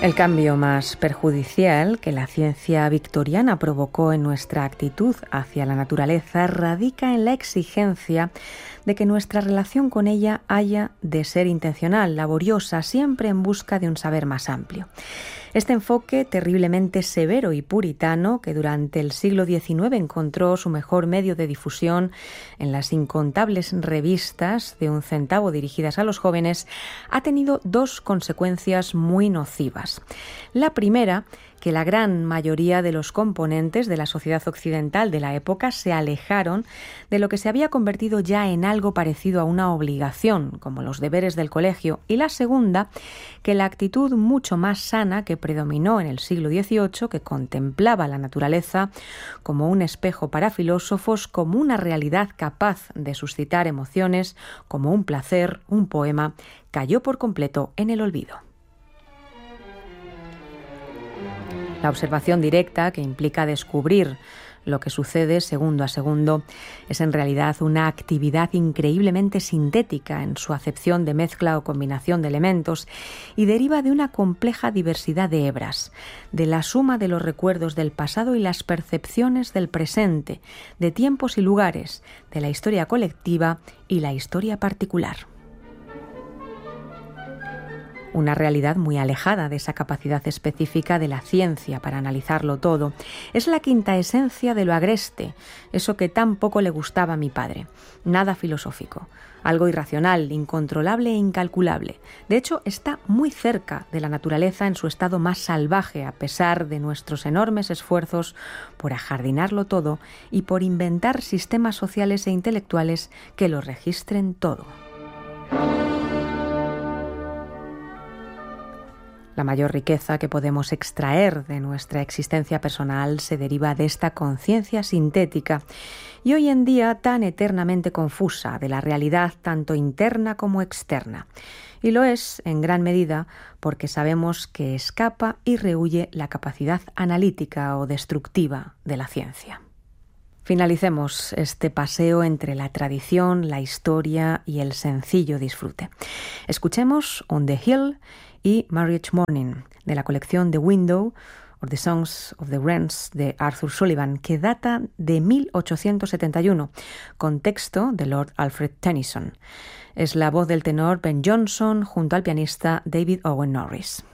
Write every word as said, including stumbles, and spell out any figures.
El cambio más perjudicial que la ciencia victoriana provocó en nuestra actitud hacia la naturaleza radica en la exigencia de que nuestra relación con ella haya de ser intencional, laboriosa, siempre en busca de un saber más amplio. Este enfoque terriblemente severo y puritano, que durante el siglo diecinueve encontró su mejor medio de difusión en las incontables revistas de un centavo dirigidas a los jóvenes, ha tenido dos consecuencias muy nocivas. La primera, que la gran mayoría de los componentes de la sociedad occidental de la época se alejaron de lo que se había convertido ya en algo parecido a una obligación, como los deberes del colegio, y la segunda, que la actitud mucho más sana que predominó en el siglo dieciocho, que contemplaba la naturaleza como un espejo para filósofos, como una realidad capaz de suscitar emociones, como un placer, un poema, cayó por completo en el olvido. La observación directa, que implica descubrir lo que sucede segundo a segundo, es en realidad una actividad increíblemente sintética en su acepción de mezcla o combinación de elementos y deriva de una compleja diversidad de hebras, de la suma de los recuerdos del pasado y las percepciones del presente, de tiempos y lugares, de la historia colectiva y la historia particular. Una realidad muy alejada de esa capacidad específica de la ciencia para analizarlo todo. Es la quinta esencia de lo agreste, eso que tan poco le gustaba a mi padre. Nada filosófico, algo irracional, incontrolable e incalculable. De hecho, está muy cerca de la naturaleza en su estado más salvaje, a pesar de nuestros enormes esfuerzos por ajardinarlo todo y por inventar sistemas sociales e intelectuales que lo registren todo. La mayor riqueza que podemos extraer de nuestra existencia personal se deriva de esta conciencia sintética y hoy en día tan eternamente confusa de la realidad tanto interna como externa. Y lo es en gran medida porque sabemos que escapa y rehúye la capacidad analítica o destructiva de la ciencia. Finalicemos este paseo entre la tradición, la historia y el sencillo disfrute. Escuchemos On the Hill y Marriage Morning, de la colección The Window, or The Songs of the Wrens, de Arthur Sullivan, que data de mil ochocientos setenta y uno, con texto de Lord Alfred Tennyson. Es la voz del tenor Ben Jonson junto al pianista David Owen Norris.